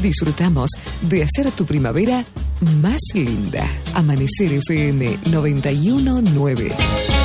Disfrutamos de hacer tu primavera más linda. Amanecer FM 91.9.